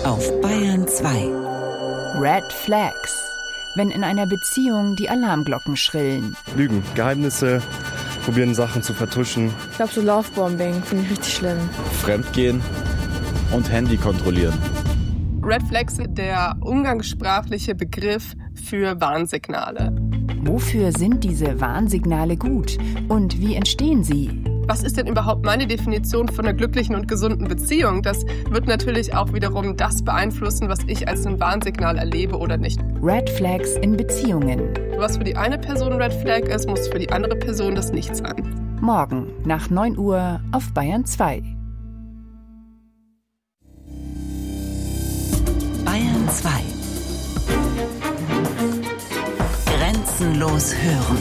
auf Bayern 2. Red Flags. Wenn in einer Beziehung die Alarmglocken schrillen. Lügen, Geheimnisse, probieren Sachen zu vertuschen. Ich glaube, so Lovebombing finde ich richtig schlimm. Fremdgehen und Handy kontrollieren. Red Flags ist der umgangssprachliche Begriff für Warnsignale. Wofür sind diese Warnsignale gut und wie entstehen sie? Was ist denn überhaupt meine Definition von einer glücklichen und gesunden Beziehung? Das wird natürlich auch wiederum das beeinflussen, was ich als ein Warnsignal erlebe oder nicht. Red Flags in Beziehungen. Was für die eine Person Red Flag ist, muss für die andere Person das nicht sein. Morgen nach 9 Uhr auf Bayern 2. Bayern 2. Grenzenlos hören.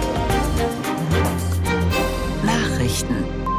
Nachrichten.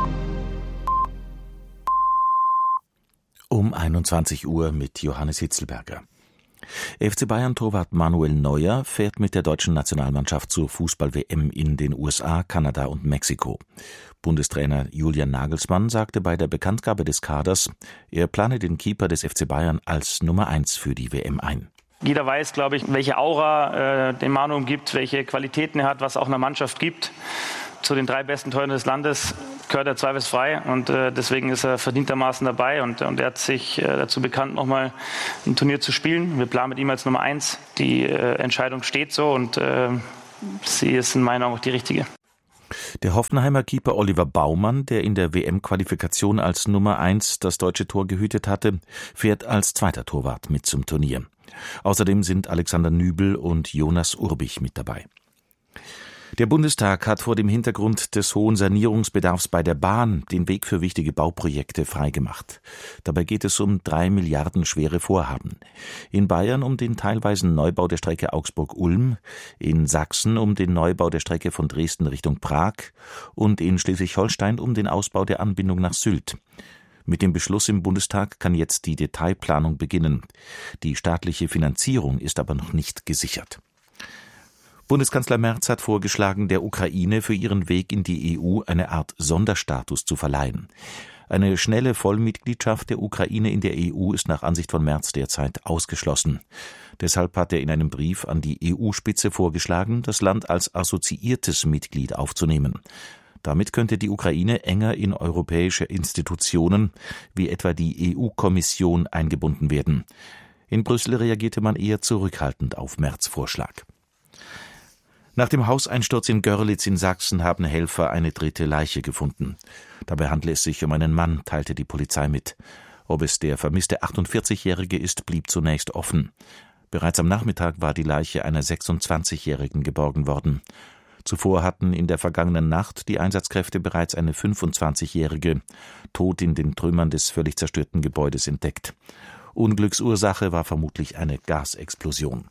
Um 21 Uhr mit Johannes Hitzelberger. FC Bayern-Torwart Manuel Neuer fährt mit der deutschen Nationalmannschaft zur Fußball-WM in den USA, Kanada und Mexiko. Bundestrainer Julian Nagelsmann sagte bei der Bekanntgabe des Kaders, er plane den Keeper des FC Bayern als Nummer 1 für die WM ein. Jeder weiß, glaube ich, welche Aura den Manu gibt, welche Qualitäten er hat, was auch einer Mannschaft gibt. Zu den 3 besten Torhütern des Landes gehört er zweifelsfrei und deswegen ist er verdientermaßen dabei und er hat sich dazu bekannt, nochmal ein Turnier zu spielen. Wir planen mit ihm als Nummer 1. Die Entscheidung steht so und sie ist in meinen Augen auch die richtige. Der Hoffenheimer Keeper Oliver Baumann, der in der WM-Qualifikation als Nummer 1 das deutsche Tor gehütet hatte, fährt als zweiter Torwart mit zum Turnier. Außerdem sind Alexander Nübel und Jonas Urbich mit dabei. Der Bundestag hat vor dem Hintergrund des hohen Sanierungsbedarfs bei der Bahn den Weg für wichtige Bauprojekte freigemacht. Dabei geht es um 3 Milliarden schwere Vorhaben. In Bayern um den teilweisen Neubau der Strecke Augsburg-Ulm, in Sachsen um den Neubau der Strecke von Dresden Richtung Prag und in Schleswig-Holstein um den Ausbau der Anbindung nach Sylt. Mit dem Beschluss im Bundestag kann jetzt die Detailplanung beginnen. Die staatliche Finanzierung ist aber noch nicht gesichert. Bundeskanzler Merz hat vorgeschlagen, der Ukraine für ihren Weg in die EU eine Art Sonderstatus zu verleihen. Eine schnelle Vollmitgliedschaft der Ukraine in der EU ist nach Ansicht von Merz derzeit ausgeschlossen. Deshalb hat er in einem Brief an die EU-Spitze vorgeschlagen, das Land als assoziiertes Mitglied aufzunehmen. Damit könnte die Ukraine enger in europäische Institutionen, wie etwa die EU-Kommission, eingebunden werden. In Brüssel reagierte man eher zurückhaltend auf Merz' Vorschlag. Nach dem Hauseinsturz in Görlitz in Sachsen haben Helfer eine 3. Leiche gefunden. Dabei handle es sich um einen Mann, teilte die Polizei mit. Ob es der vermisste 48-Jährige ist, blieb zunächst offen. Bereits am Nachmittag war die Leiche einer 26-Jährigen geborgen worden. Zuvor hatten in der vergangenen Nacht die Einsatzkräfte bereits eine 25-Jährige tot in den Trümmern des völlig zerstörten Gebäudes entdeckt. Unglücksursache war vermutlich eine Gasexplosion.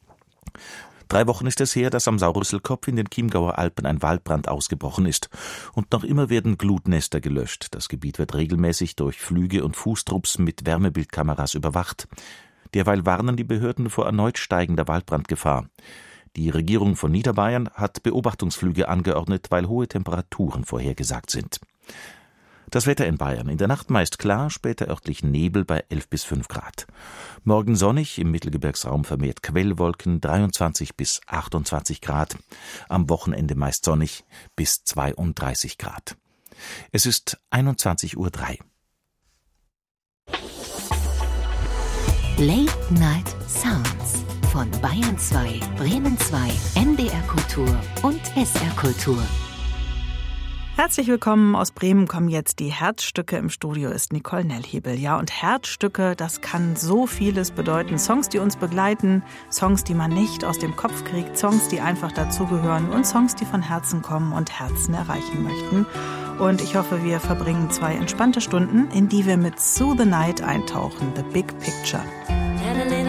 3 Wochen ist es her, dass am Saubrüsselkopf in den Chiemgauer Alpen ein Waldbrand ausgebrochen ist. Und noch immer werden Glutnester gelöscht. Das Gebiet wird regelmäßig durch Flüge und Fußtrupps mit Wärmebildkameras überwacht. Derweil warnen die Behörden vor erneut steigender Waldbrandgefahr. Die Regierung von Niederbayern hat Beobachtungsflüge angeordnet, weil hohe Temperaturen vorhergesagt sind. Das Wetter in Bayern. In der Nacht meist klar, später örtlich Nebel bei 11 bis 5 Grad. Morgen sonnig, im Mittelgebirgsraum vermehrt Quellwolken, 23 bis 28 Grad. Am Wochenende meist sonnig, bis 32 Grad. Es ist 21:03 Uhr. Late Night Sounds von Bayern 2, Bremen 2, NDR Kultur und SR Kultur. Herzlich willkommen. Aus Bremen kommen jetzt die Herzstücke. Im Studio ist Nicole Nellhebel. Ja, und Herzstücke, das kann so vieles bedeuten. Songs, die uns begleiten, Songs, die man nicht aus dem Kopf kriegt, Songs, die einfach dazugehören und Songs, die von Herzen kommen und Herzen erreichen möchten. Und ich hoffe, wir verbringen 2 entspannte Stunden, in die wir mit Through the Night eintauchen. The Big Picture.